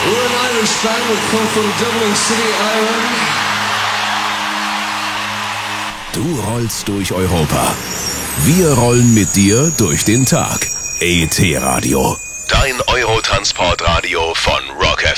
We're an Irish band, we come from Dublin City, Ireland. Du rollst durch Europa. Wir rollen mit dir durch den Tag. ET Radio. Dein Eurotransportradio von Rock FM.